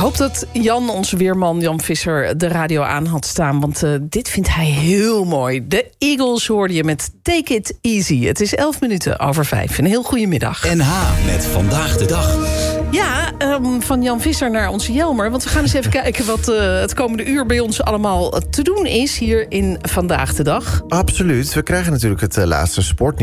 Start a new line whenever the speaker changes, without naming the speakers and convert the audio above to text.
hoop dat Jan, onze weerman Jan Visser, de radio aan had staan. Want dit vindt hij heel mooi. De Eagles hoorde je met Take It Easy. Het is 5:11. Een heel goede middag.
NH met Vandaag de Dag.
Ja, van Jan Visser naar onze Jelmer. Want we gaan eens even kijken wat het komende uur bij ons allemaal te doen is hier in Vandaag de Dag.
Absoluut. We krijgen natuurlijk het laatste sportnieuws.